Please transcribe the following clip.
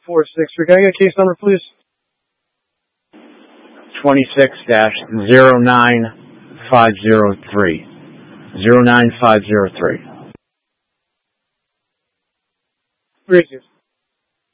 463. Can I get a case number, please? 26-09503. 09503. Great.